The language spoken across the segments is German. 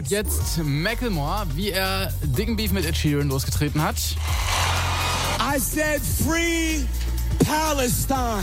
jetzt Macklemore, wie er dicken Beef mit Ed Sheeran losgetreten hat. I said free Palestine.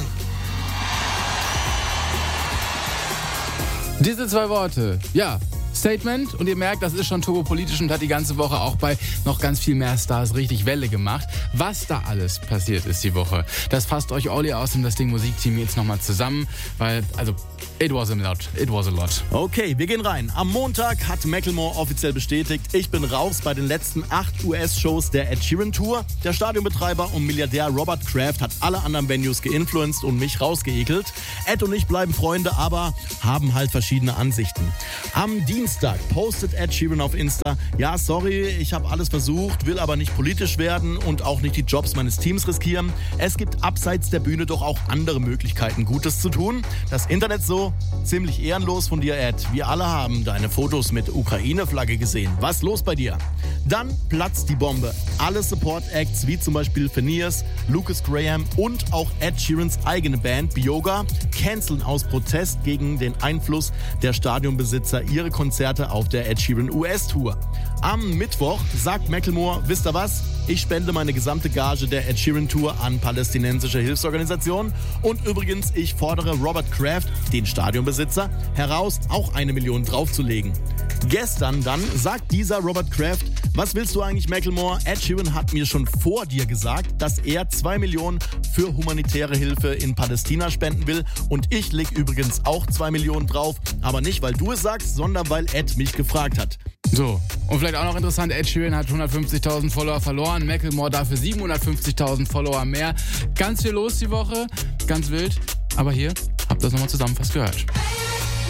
Diese 2 Worte, ja, Statement, und ihr merkt, das ist schon turbopolitisch und hat die ganze Woche auch bei noch ganz viel mehr Stars richtig Welle gemacht. Was da alles passiert ist die Woche, das fasst euch Olli aus und das Ding Musikteam jetzt nochmal zusammen, weil, it was a lot. Okay, wir gehen rein. Am Montag hat Macklemore offiziell bestätigt, ich bin raus bei den letzten 8 US-Shows der Ed Sheeran Tour. Der Stadionbetreiber und Milliardär Robert Kraft hat alle anderen Venues geinfluenced und mich rausgeekelt. Ed und ich bleiben Freunde, aber haben halt verschiedene Ansichten. Am Dienstag postet Ed Sheeran auf Insta, ja sorry, ich habe alles versucht, will aber nicht politisch werden und auch nicht die Jobs meines Teams riskieren. Es gibt abseits der Bühne doch auch andere Möglichkeiten, Gutes zu tun. Das Internet so, ziemlich ehrenlos von dir, Ed. Wir alle haben deine Fotos mit Ukraine-Flagge gesehen. Was los bei dir? Dann platzt die Bombe. Alle Support-Acts wie zum Beispiel Phineas, Lucas Graham und auch Ed Sheerans eigene Band Bioga canceln aus Protest gegen den Einfluss der Stadionbesitzer ihre Konzerte auf der Ed Sheeran US-Tour. Am Mittwoch sagt Macklemore, wisst ihr was? Ich spende meine gesamte Gage der Ed Sheeran Tour an palästinensische Hilfsorganisationen und übrigens, ich fordere Robert Kraft, den Stadionbesitzer, heraus, auch 1 Million draufzulegen. Gestern dann sagt dieser Robert Kraft, was willst du eigentlich, Macklemore? Ed Sheeran hat mir schon vor dir gesagt, dass er 2 Millionen für humanitäre Hilfe in Palästina spenden will und ich leg übrigens auch 2 Millionen drauf, aber nicht, weil du es sagst, sondern weil Ed mich gefragt hat. So, und vielleicht auch noch interessant, Ed Sheeran hat 150.000 Follower verloren, Macklemore dafür 750.000 Follower mehr. Ganz viel los die Woche, ganz wild, aber hier habt ihr das nochmal zusammenfasst gehört.